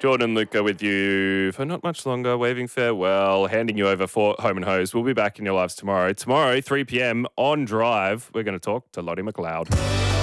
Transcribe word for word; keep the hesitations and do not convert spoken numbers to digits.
Jordan and Luca with you for not much longer, waving farewell, handing you over for Home and Hose. We'll be back in your lives tomorrow. Tomorrow, three p.m. on Drive, we're going to talk to Lottie McLeod.